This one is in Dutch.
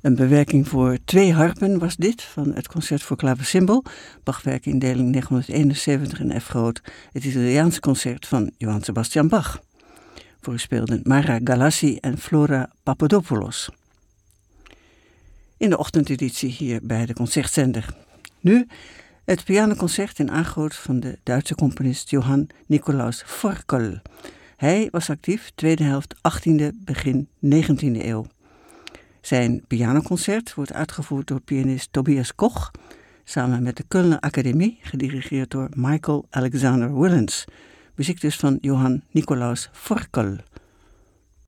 Een bewerking voor 2 harpen was dit, van het concert voor klavecimbal, Bachwerk in deling 971 in F groot, het Italiaanse concert van Johann Sebastian Bach. Voor u speelden Mara Galassi en Flora Papadopoulos. In de ochtendeditie hier bij de Concertzender. Nu het pianoconcert in A groot van de Duitse componist Johann Nikolaus Forkel. Hij was actief tweede helft 18e, begin 19e eeuw. Zijn pianoconcert wordt uitgevoerd door pianist Tobias Koch, samen met de Kölner Academie, gedirigeerd door Michael Alexander Willens. Muziek dus van Johann Nikolaus Forkel.